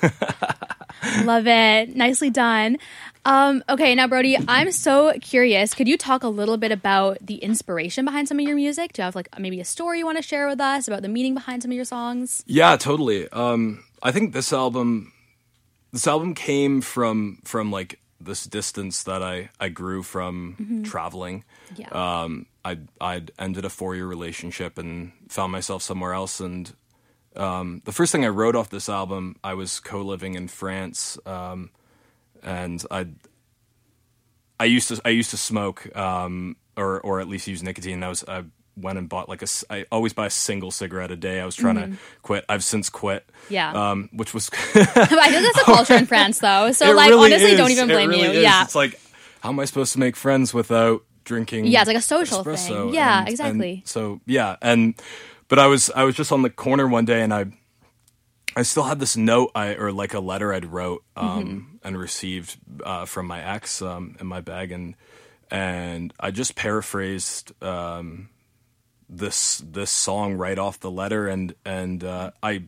Love it. Nicely done. Okay, now Brody, I'm so curious. Could you talk a little bit about the inspiration behind some of your music? Do you have like maybe a story you want to share with us about the meaning behind some of your songs? Yeah, totally. I think this album came from like this distance that I grew from traveling. Yeah. I'd ended a 4-year relationship and found myself somewhere else. And the first thing I wrote off this album, I was co-living in France, and I used to smoke, or at least use nicotine. I went and bought I always buy a single cigarette a day. I was trying to quit. I've since quit. Yeah. Which was I think that's a culture in France, though. So, It like, really honestly, is. don't even blame It really you. is. Yeah. It's like, how am I supposed to make friends without drinking? Yeah, it's like a social espresso? thing. Yeah, And exactly. so yeah, but I was just on the corner one day, and I still had this note or like a letter I'd wrote and received from my ex in my bag, and I just paraphrased this song right off the letter, and I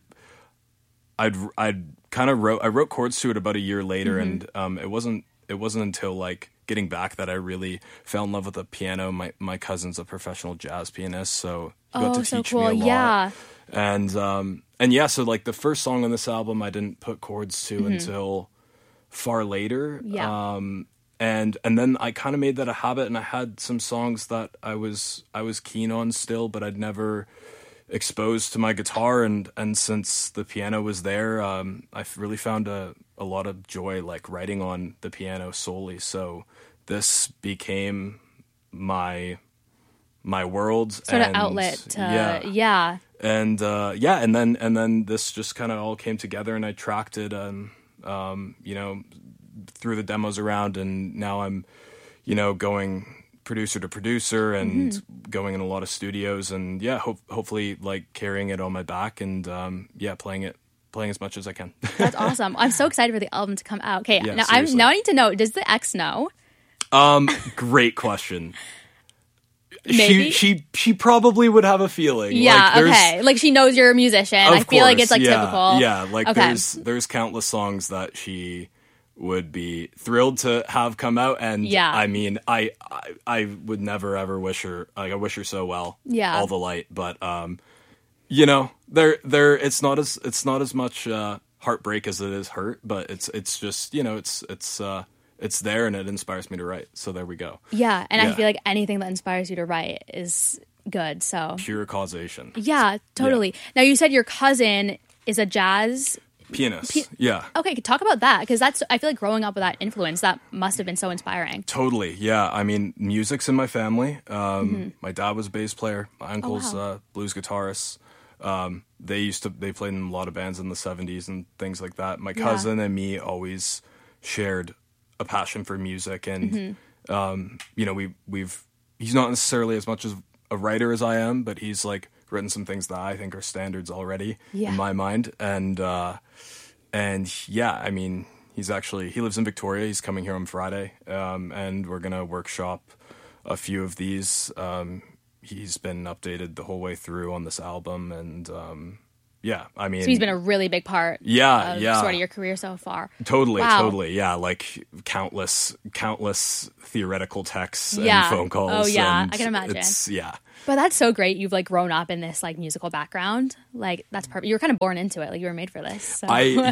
wrote chords to it about a year later, and it wasn't until like getting back that I really fell in love with the piano. My cousin's a professional jazz pianist, so he got to teach me a lot. Yeah. And yeah, so like the first song on this album I didn't put chords to until far later. Yeah. And then I kind of made that a habit, and I had some songs that I was keen on still, but I'd never exposed to my guitar, and since the piano was there, I've really found a lot of joy like writing on the piano solely. So this became my world, Sort of outlet to, yeah. And and then this just kind of all came together, and I tracked it threw the demos around, and now I'm going producer to producer and going in a lot of studios, and hopefully like carrying it on my back, and playing as much as I can. That's awesome. I'm so excited for the album to come out. Okay, Yeah, now seriously. I need to know, does the ex know? Great question. Maybe? She probably would have a feeling. Yeah, like, okay. Like she knows you're a musician. Of I feel like course, it's like yeah, typical. Yeah, like Okay. there's countless songs that she would be thrilled to have come out, and Yeah. I mean, I would never ever wish her, like, I wish her so well, Yeah. all the light, but there it's not as much heartbreak as it is hurt, but it's just it's there, and it inspires me to write. So there we go. Yeah, and I Yeah. feel like anything that inspires you to write is good. So Pure causation. yeah, totally. Now you said your cousin is a jazz. Pianist. Yeah. Okay, talk about that, because I feel like growing up with that influence, that must have been so inspiring. Totally, yeah. I mean, music's in my family. My dad was a bass player. My uncle's wow. blues guitarist. They played in a lot of bands in the 70s and things like that. My cousin and me always shared a passion for music, and he's not necessarily as much as a writer as I am, but he's like written some things that I think are standards already in my mind, and yeah, I mean, he lives in Victoria. He's coming here on Friday, and we're gonna workshop a few of these. He's been updated the whole way through on this album, and yeah, I mean, So he's been a really big part of sort of your career so far. Totally, Wow. totally, yeah. Like countless theoretical texts Yeah. and phone calls. Oh, yeah, and I can imagine. Yeah. But that's so great. You've like grown up in this like musical background. Like that's perfect. You were kind of born into it. Like you were made for this. So. I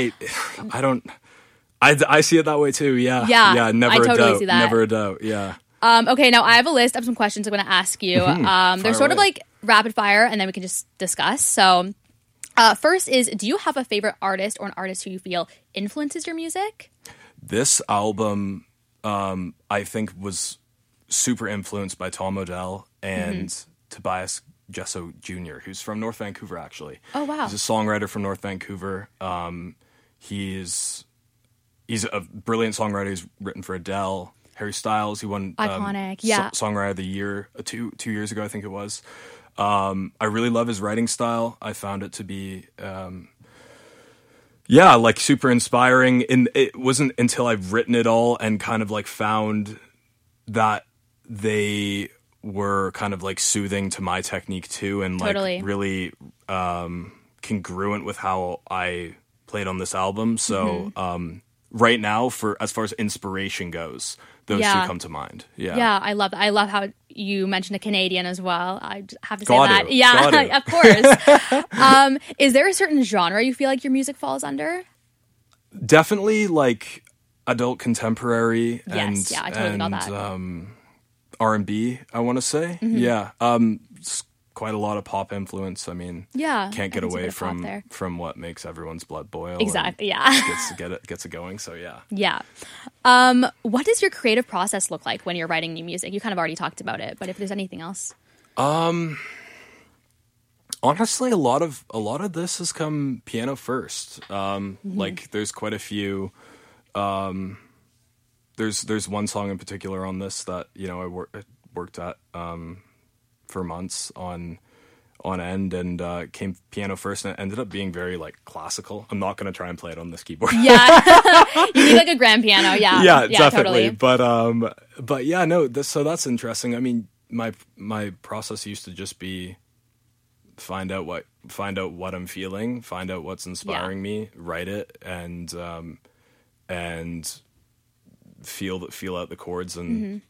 see it that way too. Yeah. Yeah, Yeah. Never I a totally doubt. see that. Never a doubt. Yeah. Okay, now I have a list of some questions I'm going to ask you. They're Fire sort of away. like rapid fire, and then we can just discuss. So, first is, do you have a favorite artist or an artist who you feel influences your music? This album, I think, was super influenced by Tom Odell and Tobias Gesso Jr., who's from North Vancouver, actually. Oh, wow. He's a songwriter from North Vancouver. He's a brilliant songwriter. He's written for Adele, Harry Styles. He won Iconic, yeah. Songwriter of the Year 2 years ago, I think it was. I really love his writing style. I found it to be like super inspiring. And it wasn't until I've written it all and kind of like found that they were kind of like soothing to my technique too, and like Totally. really congruent with how I played on this album. So right now, for as far as inspiration goes, those two come to mind. Yeah, I love that. I love how you mentioned a Canadian as well. I have to say Got that. to. Yeah, Got to. of course. Is there a certain genre you feel like your music falls under? Definitely like adult contemporary Yes, I totally got that. R&B, I want to say. Yeah. It's quite a lot of pop influence. I mean, can't get away from what makes everyone's blood boil. Exactly. Yeah. Gets it going. So yeah. Yeah. What does your creative process look like when you're writing new music? You kind of already talked about it, but if there's anything else. Honestly, a lot of this has come piano first. Like there's quite a few. There's one song in particular on this that I worked at for months on end, and came piano first, and it ended up being very like classical. I'm not gonna try and play it on this keyboard. Yeah, you need like a grand piano. Yeah, definitely. Totally. But yeah, no. So that's interesting. I mean, my process used to just be find out what I'm feeling, find out what's inspiring me, write it, and feel out the chords, and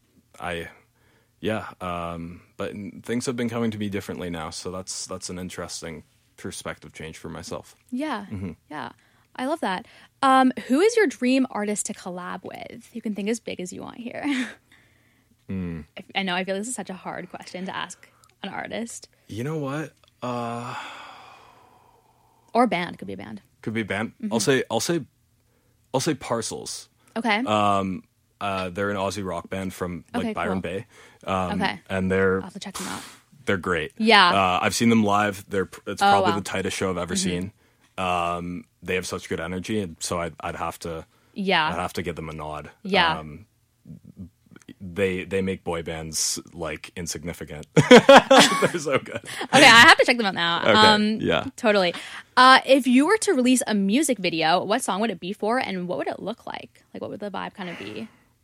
but things have been coming to me differently now, so that's an interesting perspective change for myself. Yeah. I love that. Who is your dream artist to collab with? You can think as big as you want here. I know, I feel like this is such a hard question to ask an artist. You know what? Or band. Could be a band. I'll say Parcels. Okay. They're an Aussie rock band from Byron Bay. Okay. And I'll have to check them out. They're great. Yeah. I've seen them live. It's probably the tightest show I've ever seen. They have such good energy, and so I'd have to give them a nod. Yeah. They make boy bands like insignificant. They're so good. Okay, I have to check them out now. Okay, yeah. Totally. If you were to release a music video, what song would it be for, and what would it look like? Like, what would the vibe kind of be?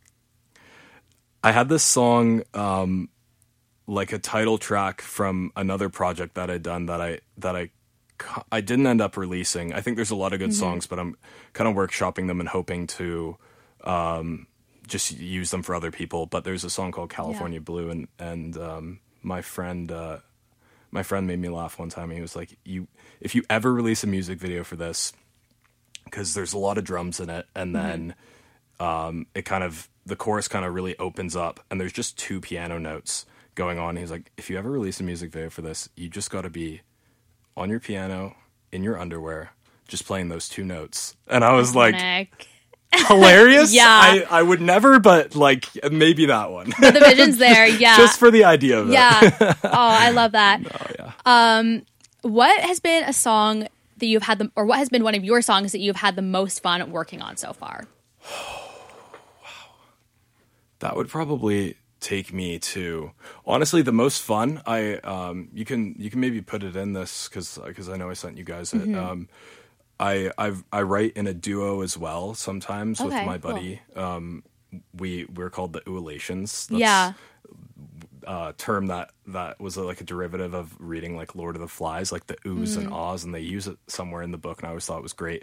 I had this song, like a title track from another project that I'd done that I didn't end up releasing. I think there's a lot of good songs, but I'm kind of workshopping them and hoping to just use them for other people. But there's a song called California Blue, and my friend made me laugh one time. He was like, if you ever release a music video for this, because there's a lot of drums in it, and then the chorus kind of really opens up, and there's just two piano notes going on. He's like, if you ever release a music video for this, you just got to be on your piano in your underwear, just playing those two notes. And I was like, hilarious. Yeah. I would never, but like maybe that one. But the vision's there. Yeah. Just for the idea of it. Yeah. Oh, I love that. Oh, yeah. What has been a song that you've had or what has been one of your songs that you've had the most fun working on so far? Wow. That would probably take me to, honestly, the most fun. You can maybe put it in this because I know I sent you guys it. I write in a duo as well sometimes with my buddy. Cool. We're called the Oolations. That's term that was like a derivative of reading like Lord of the Flies, like the oohs and ahs, and they use it somewhere in the book, and I always thought it was great.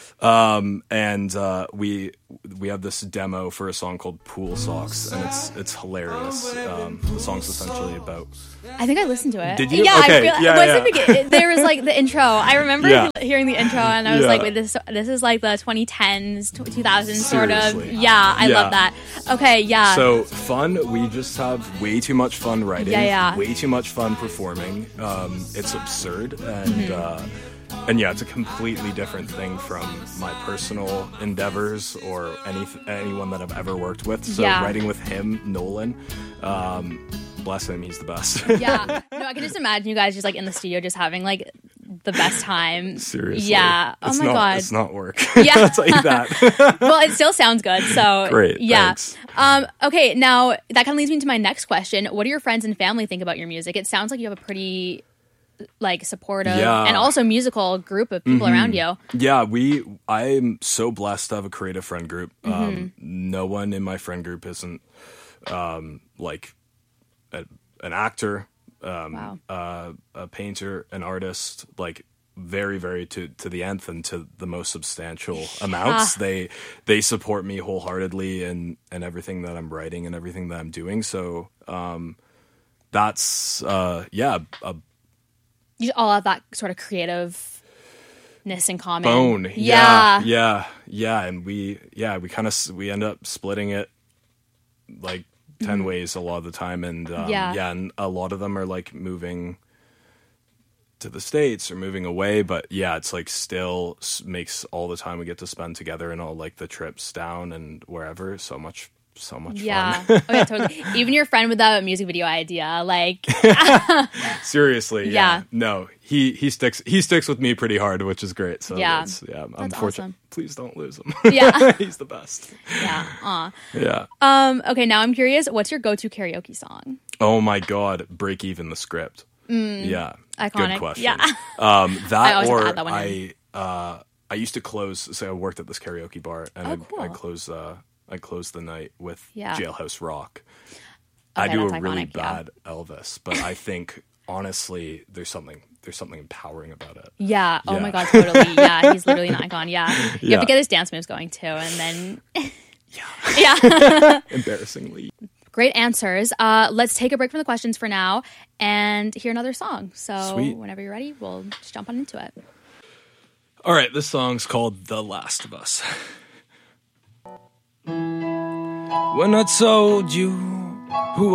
We have this demo for a song called Pool Socks, and it's hilarious. The song's essentially about, I think I listened to it. Did you? Yeah, Okay. There was like the intro. I remember hearing the intro, and I was like, wait, this is like the 2010s, 2000s sort of. Yeah, I love that. Okay, yeah. So fun. We just have way too much fun writing. Yeah. Way too much fun performing. It's absurd, and yeah, it's a completely different thing from my personal endeavors or anyone that I've ever worked with. So writing with him, Nolan, bless him, he's the best. Yeah. No, I can just imagine you guys just like in the studio just having like the best time. Seriously. Yeah. Oh my God. It's not work. Yeah. I'll tell you that. Well, it still sounds good. So great. Yeah. Thanks. Okay. Now that kind of leads me to my next question. What do your friends and family think about your music? It sounds like you have a pretty like supportive and also musical group of people around you. Yeah, I'm so blessed to have a creative friend group. No one in my friend group isn't like an actor, a painter, an artist. Like very, very to the nth and to the most substantial amounts. They support me wholeheartedly in everything that I'm writing and everything that I'm doing. So that's you all have that sort of creativeness in common. Bone. Yeah. And we end up splitting it like 10 ways a lot of the time. And and a lot of them are like moving to the States or moving away, but it's like still makes all the time we get to spend together and all like the trips down and wherever so much fun. Oh yeah, totally. Even your friend with that music video idea, like seriously, no, he sticks with me pretty hard, which is great. So I'm fortunate. Awesome. Please don't lose him. He's the best. Okay, now I'm curious, what's your go-to karaoke song? Oh my god, Break Even the Script. Iconic. Good question. I used to close. So I worked at this karaoke bar, and I closed the night with Jailhouse Rock. I do a really bad Elvis, but I think honestly, there's something empowering about it. Yeah. Oh my god, totally. Yeah, he's literally an icon. Yeah. You have to get his dance moves going too, and then embarrassingly. Great answers. Let's take a break from the questions for now and hear another song. So Sweet. Whenever you're ready, we'll just jump on into it. All right, this song's called The Last of Us. When I told you who